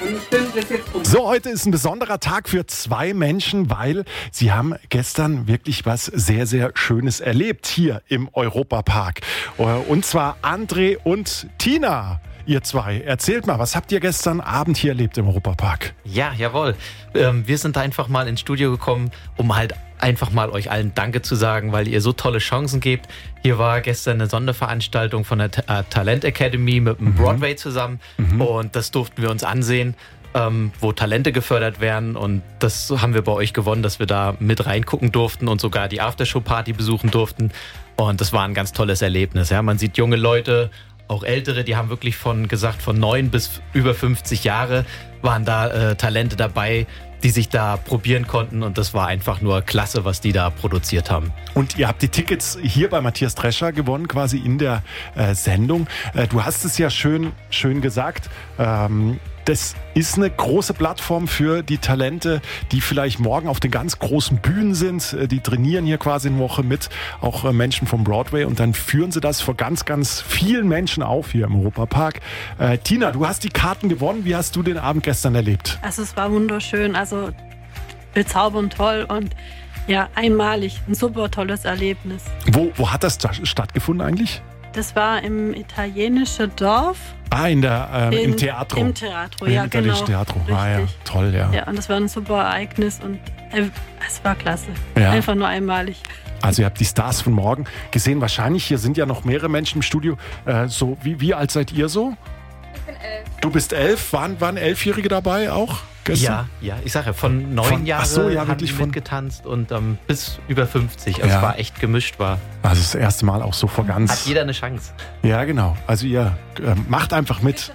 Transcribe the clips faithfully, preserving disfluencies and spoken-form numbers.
Und ich finde das jetzt um. So, heute ist ein besonderer Tag für zwei Menschen, weil sie haben gestern wirklich was sehr, sehr Schönes erlebt hier im Europapark. Und zwar André und Tina. Ihr zwei, erzählt mal, was habt ihr gestern Abend hier erlebt im Europapark? Ja, jawohl. Ähm, wir sind da einfach mal ins Studio gekommen, um halt einfach mal euch allen Danke zu sagen, weil ihr so tolle Chancen gebt. Hier war gestern eine Sonderveranstaltung von der Ta- äh, Talent Academy mit dem mhm. Broadway zusammen mhm. und das durften wir uns ansehen, ähm, wo Talente gefördert werden, und das haben wir bei euch gewonnen, dass wir da mit reingucken durften und sogar die Aftershow-Party besuchen durften, und das war ein ganz tolles Erlebnis. Ja, man sieht junge Leute, auch Ältere, die haben wirklich von gesagt, von neun bis über fünfzig Jahre waren da äh, Talente dabei, die sich da probieren konnten, und das war einfach nur klasse, was die da produziert haben. Und ihr habt die Tickets hier bei Matthias Drescher gewonnen, quasi in der äh, Sendung. Äh, du hast es ja schön, schön gesagt, ähm, das ist eine große Plattform für die Talente, die vielleicht morgen auf den ganz großen Bühnen sind. Die trainieren hier quasi eine Woche mit, auch Menschen vom Broadway, und dann führen sie das vor ganz, ganz vielen Menschen auf hier im Europapark. Äh, Tina, du hast die Karten gewonnen. Wie hast du den Abend gestern erlebt? Also es war wunderschön, also bezaubernd toll und ja, einmalig. Ein super tolles Erlebnis. Wo, wo hat das stattgefunden eigentlich? Das war im italienischen Dorf. Ah, in der, ähm, in, im Theatro. Im Theatro, ja, Im genau. Theatro. Ah, ja, toll, ja. Ja, und das war ein super Ereignis und äh, es war klasse. Ja. Einfach nur einmalig. Also ihr habt die Stars von morgen gesehen. Wahrscheinlich, hier sind ja noch mehrere Menschen im Studio. Äh, so, wie, wie alt seid ihr so? Ich bin elf. Du bist elf. Waren, waren Elfjährige dabei auch gestern? Ja, ja. Ich sage ja, von neun Von- Jahren ach so, ja, haben wirklich die von- mitgetanzt und ähm, bis über fünfzig. Also Ja. es war echt gemischt. War. Also das erste Mal auch so vor ganz... Hat jeder eine Chance. Ja, genau. Also ihr äh, macht einfach mit.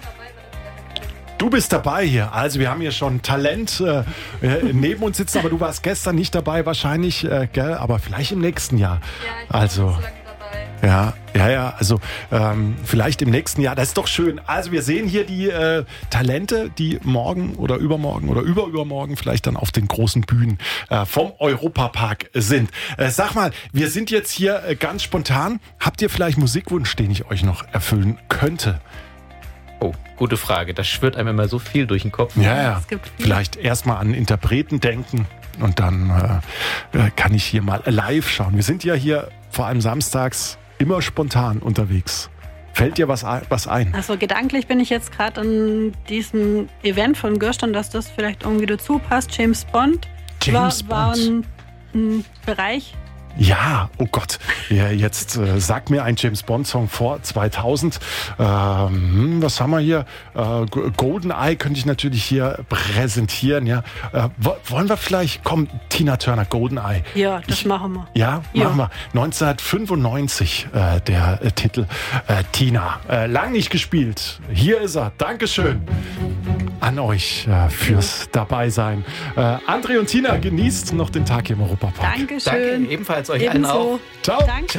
Du bist dabei hier. Also wir haben hier schon Talent äh, äh, neben uns sitzen, aber du warst gestern nicht dabei wahrscheinlich, äh, gell? Aber vielleicht im nächsten Jahr. Ja, ich bin Also... nicht so lange dabei. Ja, ja, ja, also ähm, vielleicht im nächsten Jahr, das ist doch schön. Also wir sehen hier die äh, Talente, die morgen oder übermorgen oder überübermorgen vielleicht dann auf den großen Bühnen äh, vom Europapark sind. Äh, sag mal, wir sind jetzt hier äh, ganz spontan. Habt ihr vielleicht Musikwunsch, den ich euch noch erfüllen könnte? Oh, gute Frage. Da schwirrt einem immer so viel durch den Kopf. Ja, ja. Es gibt viel. Vielleicht erstmal an Interpreten denken und dann äh, äh, kann ich hier mal live schauen. Wir sind ja hier vor allem samstags immer spontan unterwegs. Fällt dir was, ein- was ein? Also gedanklich bin ich jetzt gerade an diesem Event von gestern, dass das vielleicht irgendwie dazu passt. James Bond. James war, war Bond. ein, ein Bereich. Ja, oh Gott. Ja, jetzt äh, sag mir ein James Bond Song vor zweitausend. Ähm, was haben wir hier? Äh, G- Goldeneye könnte ich natürlich hier präsentieren. Ja, äh, wo, wollen wir vielleicht? Komm, Tina Turner, Goldeneye. Ja, das Ich- machen wir. Ja, Ja. machen wir. neunzehnhundertfünfundneunzig äh, der äh, Titel äh, Tina. Äh, lang nicht gespielt. Hier ist er. Dankeschön an euch äh, fürs Dabeisein. Äh, André und Tina, genießt noch den Tag hier im Europapark. Dankeschön. Danke, ebenfalls euch allen auch. Ebenso. Ciao. Danke.